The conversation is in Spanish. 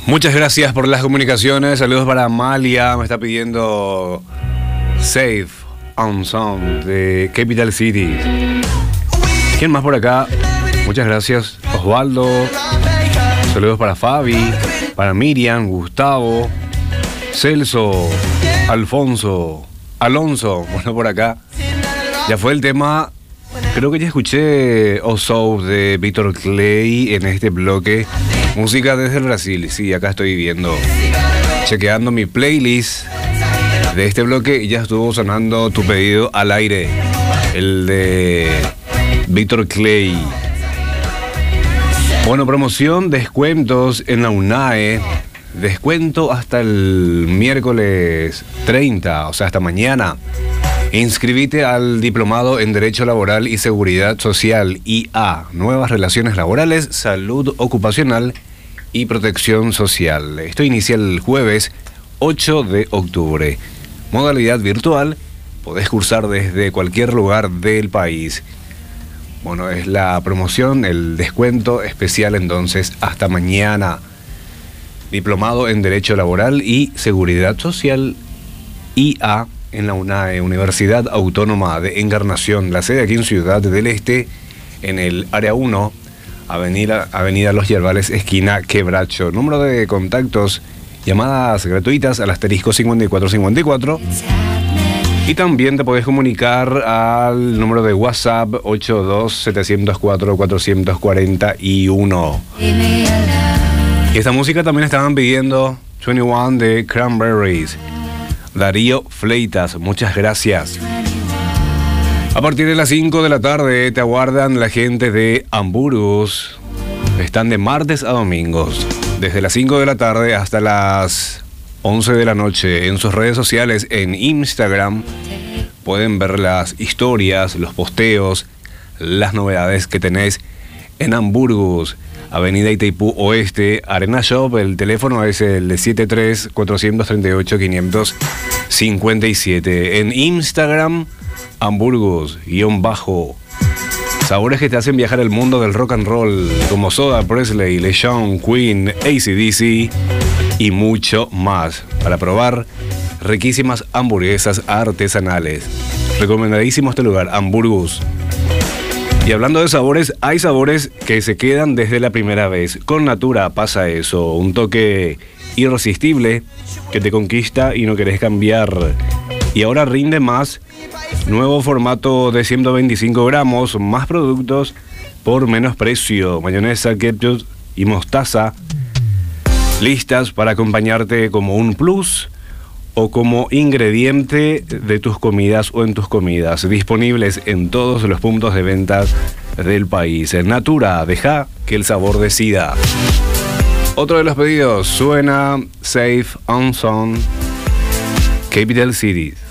Muchas gracias por las comunicaciones. Saludos para Amalia. Me está pidiendo Safe on Sound de Capital Cities. ¿Quién más por acá? Muchas gracias. Osvaldo. Saludos para Fabi, para Miriam, Gustavo, Celso, Alfonso, Alonso. Bueno, por acá. Ya fue el tema. Creo que ya escuché Oh Soul de Víctor Clay en este bloque. Música desde el Brasil. Sí, acá estoy viendo, chequeando mi playlist de este bloque y ya estuvo sonando tu pedido al aire, el de Víctor Clay. Bueno, promoción, descuentos en la UNAE. Descuento hasta el miércoles 30, o sea, hasta mañana. Inscribite al Diplomado en Derecho Laboral y Seguridad Social, IA, Nuevas Relaciones Laborales, Salud Ocupacional y Protección Social. Esto inicia el jueves 8 de octubre. Modalidad virtual, podés cursar desde cualquier lugar del país. Bueno, es la promoción, el descuento especial entonces hasta mañana. Diplomado en Derecho Laboral y Seguridad Social, IA, en la UNAE, Universidad Autónoma de Encarnación, la sede aquí en Ciudad del Este, en el área 1, Avenida Los Yerbales, esquina Quebracho. Número de contactos, llamadas gratuitas al asterisco 5454. Y también te podés comunicar al número de WhatsApp 82-704-441. Y esta música también estaban pidiendo 21 de Cranberries. Darío Fleitas, muchas gracias. A partir de las 5 de la tarde te aguardan la gente de Hamburgos. Están de martes a domingos, desde las 5 de la tarde hasta las 11 de la noche. En sus redes sociales, en Instagram, pueden ver las historias, los posteos, las novedades que tenés en Hamburgos. Avenida Itaipú Oeste, Arena Shop. El teléfono es el de 73-438-557. En Instagram, Hamburgos_. Sabores que te hacen viajar el mundo del rock and roll, como Soda Presley, LeSean, Queen, AC/DC y mucho más. Para probar riquísimas hamburguesas artesanales. Recomendadísimo este lugar, Hamburgos. Y hablando de sabores, hay sabores que se quedan desde la primera vez. Con Natura pasa eso, un toque irresistible que te conquista y no querés cambiar. Y ahora rinde más, nuevo formato de 125 gramos, más productos por menos precio. Mayonesa, ketchup y mostaza, listas para acompañarte como un plus o como ingrediente de tus comidas o en tus comidas, disponibles en todos los puntos de venta del país. Natura, deja que el sabor decida. Otro de los pedidos suena Safe on Sound, Capital Cities.